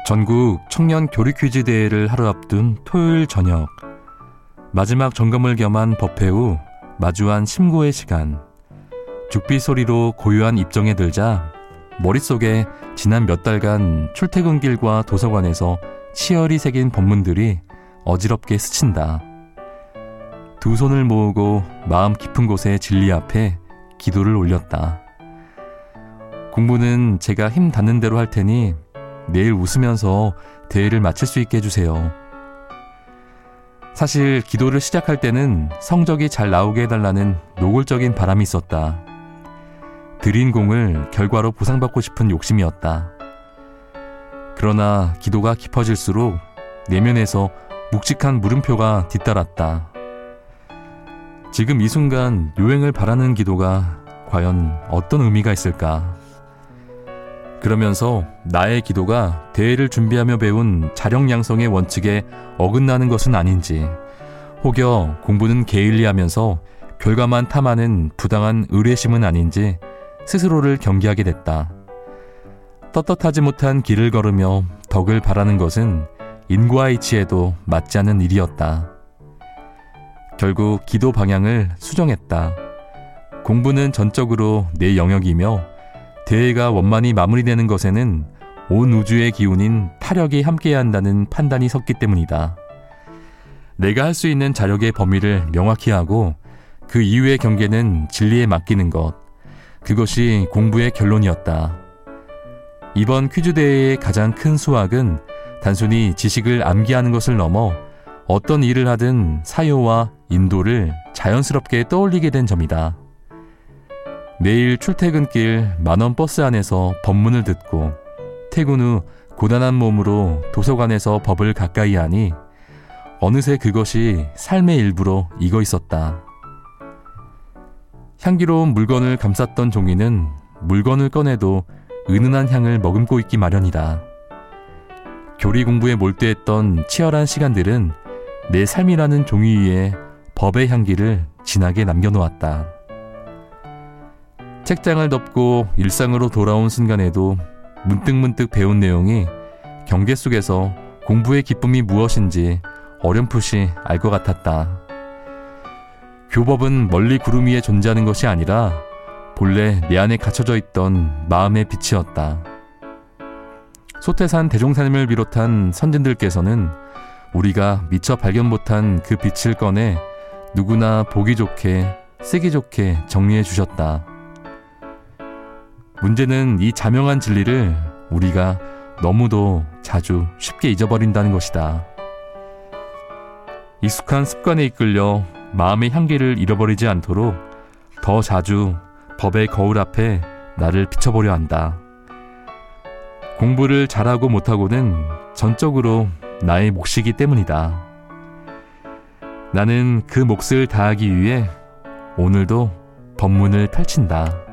전국 청년 교리 퀴즈 대회를 하루 앞둔 토요일 저녁, 마지막 점검을 겸한 법회 후 마주한 심고의 시간. 죽비 소리로 고요한 입정에 들자 머릿속에 지난 몇 달간 출퇴근길과 도서관에서 치열히 새긴 법문들이 어지럽게 스친다. 두 손을 모으고 마음 깊은 곳에 진리 앞에 기도를 올렸다. 공부는 제가 힘 닿는 대로 할 테니 내일 웃으면서 대회를 마칠 수 있게 해주세요. 사실 기도를 시작할 때는 성적이 잘 나오게 해달라는 노골적인 바람이 있었다. 들인 공을 결과로 보상받고 싶은 욕심이었다. 그러나 기도가 깊어질수록 내면에서 묵직한 물음표가 뒤따랐다. 지금 이 순간 요행을 바라는 기도가 과연 어떤 의미가 있을까? 그러면서 나의 기도가 대회를 준비하며 배운 자력양성의 원칙에 어긋나는 것은 아닌지, 혹여 공부는 게을리하면서 결과만 탐하는 부당한 의뢰심은 아닌지 스스로를 경계하게 됐다. 떳떳하지 못한 길을 걸으며 덕을 바라는 것은 인과의 이치에도 맞지 않는 일이었다. 결국 기도 방향을 수정했다. 공부는 전적으로 내 영역이며 대회가 원만히 마무리되는 것에는 온 우주의 기운인 타력이 함께해야 한다는 판단이 섰기 때문이다. 내가 할 수 있는 자력의 범위를 명확히 하고 그 이후의 경계는 진리에 맡기는 것, 그것이 공부의 결론이었다. 이번 퀴즈 대회의 가장 큰 수확은 단순히 지식을 암기하는 것을 넘어 어떤 일을 하든 사요와 인도를 자연스럽게 떠올리게 된 점이다. 매일 출퇴근길 만원 버스 안에서 법문을 듣고 퇴근 후 고단한 몸으로 도서관에서 법을 가까이 하니 어느새 그것이 삶의 일부로 익어 있었다. 향기로운 물건을 감쌌던 종이는 물건을 꺼내도 은은한 향을 머금고 있기 마련이다. 교리 공부에 몰두했던 치열한 시간들은 내 삶이라는 종이 위에 법의 향기를 진하게 남겨놓았다. 책장을 덮고 일상으로 돌아온 순간에도 문득문득 배운 내용이 경계 속에서 공부의 기쁨이 무엇인지 어렴풋이 알 것 같았다. 교법은 멀리 구름 위에 존재하는 것이 아니라 본래 내 안에 갇혀져 있던 마음의 빛이었다. 소태산 대종사님을 비롯한 선진들께서는 우리가 미처 발견 못한 그 빛을 꺼내 누구나 보기 좋게, 쓰기 좋게 정리해 주셨다. 문제는 이 자명한 진리를 우리가 너무도 자주 쉽게 잊어버린다는 것이다. 익숙한 습관에 이끌려 마음의 향기를 잃어버리지 않도록 더 자주 법의 거울 앞에 나를 비춰보려 한다. 공부를 잘하고 못하고는 전적으로 나의 몫이기 때문이다. 나는 그 몫을 다하기 위해 오늘도 법문을 펼친다.